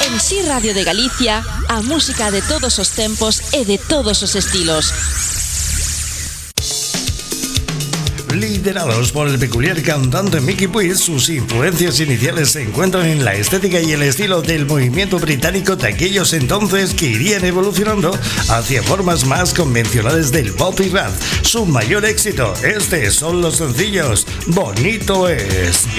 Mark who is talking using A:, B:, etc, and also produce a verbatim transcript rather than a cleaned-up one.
A: En Si Radio de Galicia, a música de todos os tempos e de todos os estilos.
B: Liderados por el peculiar cantante Mickey Puig, sus influencias iniciales se encuentran en la estética y el estilo del movimiento británico de aquellos entonces, que irían evolucionando hacia formas más convencionales del pop y rap. Su mayor éxito, este son los sencillos Bonito Es.